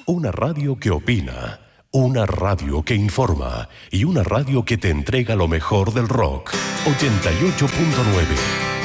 Una radio que opina, una radio que informa y una radio que te entrega lo mejor del rock. 88.9